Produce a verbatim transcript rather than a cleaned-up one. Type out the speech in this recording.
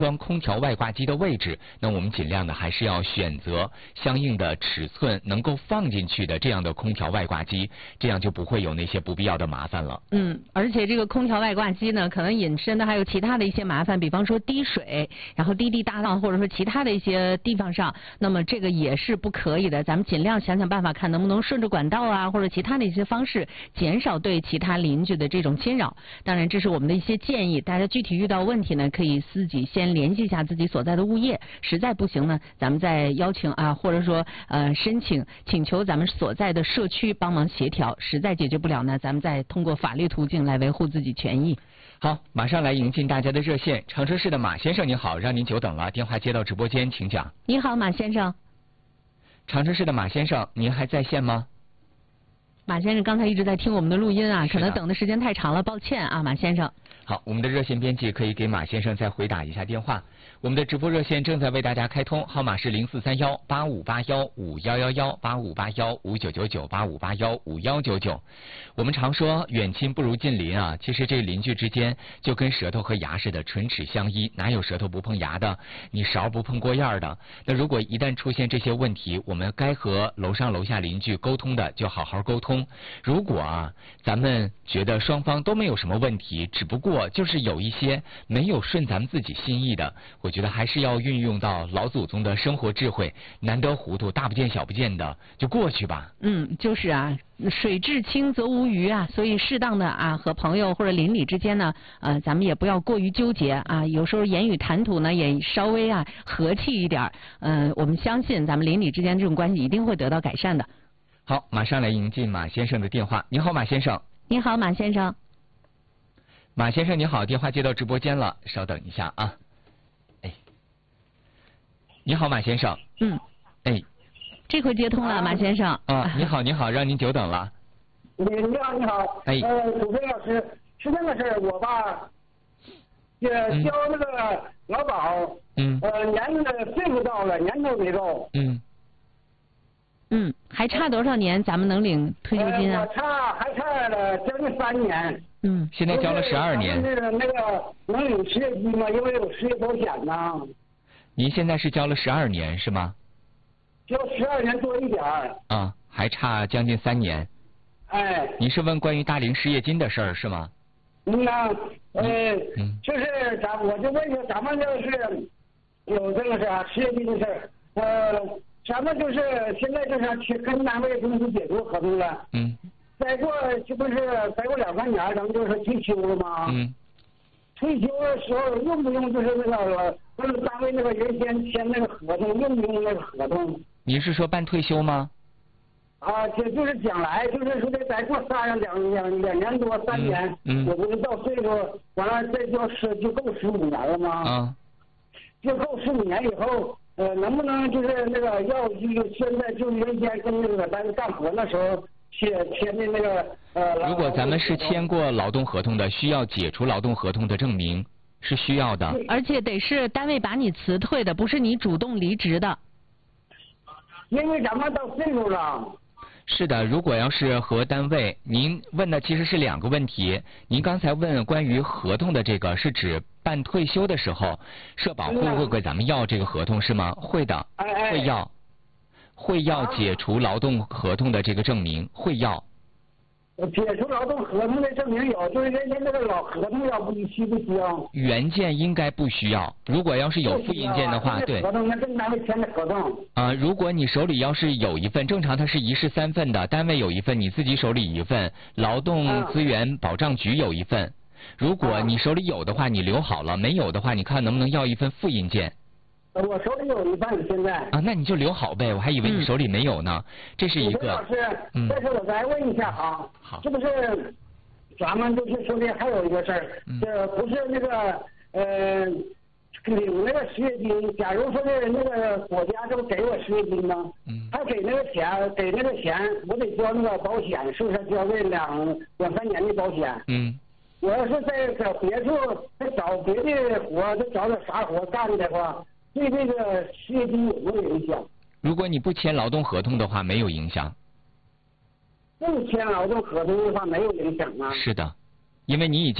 装空调外挂机的位置，那我们尽量的还是要选择相应的尺寸能够放进去的这样的空调外挂机，这样就不会有那些不必要的麻烦了。 嗯，而且这个空调外挂机呢，可能引申的还有其他的一些麻烦，比方说滴水，然后滴滴答答，或者说其他的一些地方上，那么这个也是不可以的。咱们尽量想想办法，看能不能顺着管道啊，或者其他的一些方式，减少对其他邻居的这种侵扰。当然，这是我们的一些建议，大家具体遇到问题呢，可以自己先联系一下自己所在的物业，实在不行呢，咱们再邀请啊，或者说呃申请请求咱们所在的社区帮忙协调，实在解决不了呢，咱们再通过法律途径来维护自己权益。 好，马上来迎进大家的热线。长春市的马先生您好，让您久等了，电话接到直播间，请讲。 你好，马先生。 长春市的马先生，您还在线吗？ 马先生刚才一直在听我们的录音啊，可能等的时间太长了，抱歉啊，马先生。 好，我们的热线编辑可以给马先生再回打一下电话。我们的直播热线正在为大家开通，号码是零四三幺八五八幺五幺幺幺八五八幺五九九九八五八幺五幺九九。我们常说远亲不如近邻啊，其实这邻居之间就跟舌头和牙似的，唇齿相依，哪有舌头不碰牙的？你勺不碰锅沿的？那如果一旦出现这些问题，我们该和楼上楼下邻居沟通的就好好沟通。如果啊，咱们觉得双方都没有什么问题，只不过就是有一些没有顺咱们自己心意的，我觉得还是要运用到老祖宗的生活智慧，难得糊涂，大不见小不见的，就过去吧。 嗯，就是啊，水至清则无鱼啊，所以适当的啊，和朋友或者邻里之间呢，呃，咱们也不要过于纠结啊，有时候言语谈吐呢也稍微啊和气一点，嗯、呃，我们相信咱们邻里之间这种关系一定会得到改善的。 好，马上来迎进马先生的电话。你好，马先生。 你好，马先生。 马先生你好，电话接到直播间了，稍等一下啊。哎，你好，马先生。 嗯。 哎， 这回接通了，马先生。 啊，你好，你好，让您久等了。 你你好，你好。 哎。 呃，主持人老师，是那个事儿，我吧，也交那个劳保。 嗯。 呃，年的岁数到了，年头没够。 嗯。 嗯，还差多少年咱们能领退休金啊？ 呃、我差还差了将近三年。 嗯， 现在交了十二年。 那个那个能领失业金吗？因为有失业保险呐。 您现在是交了十二年是吗？ 交十二年多一点儿。 啊，还差将近三年。 哎。 你是问关于大龄失业金的事儿是吗？ 嗯呐，呃， 嗯， 就是咱我就问一下，咱们这是有这个啥失业金的事儿，呃。咱们就是现在就是去跟单位公司解除合同了。 嗯。 再过这不是再过两三年，咱们就是退休了吗？ 嗯。 退休的时候用不用就是那个跟单位那个人先签那个合同，用不用那个合同？ 你是说办退休吗？ 啊，这就是将来就是说的再过三两两两年多三年， 嗯，嗯我不是到岁数完了再交十就够十五年了吗？ 啊。就够十五年以后。呃，能不能就是那个要就现在就原先跟那个单位干活那时候签签的那个呃。 如果咱们是签过劳动合同的，需要解除劳动合同的证明是需要的。 而且得是单位把你辞退的，不是你主动离职的。 因为咱们到岁数了。 是的，如果要是和单位，您问的其实是两个问题。您刚才问关于合同的这个，是指办退休的时候，社保会不会给咱们要这个合同是吗？会的，会要，会要解除劳动合同的这个证明，会要。 解除劳动合同的证明有，就是人家那个老合同要不需不需要？ 原件应该不需要，如果要是有复印件的话，对。 合同那跟单位签的合同。 啊、呃，如果你手里要是有一份，正常它是一式三份的，单位有一份，你自己手里一份，劳动资源保障局有一份。如果你手里有的话，你留好了；没有的话，你看能不能要一份复印件。 我手里有一份，现在啊，那你就留好呗，我还以为你手里没有呢。嗯、这是一个。 老师， 嗯， 但是我再问一下啊， 好， 这不是咱们就是说的还有一个事儿，这、嗯、不是那个呃领那个失业金，假如说的那个国家这不给我失业金吗？ 嗯， 他给那个钱，给那个钱，我得交那个保险，是不是交这两两三年的保险？ 嗯。 我要是在找别处再找别的活，再找点啥活干的话。对这个失业金有没有影响？ 如果你不签劳动合同的话，没有影响。 不签劳动合同的话，没有影响啊。 是的，因为你已经。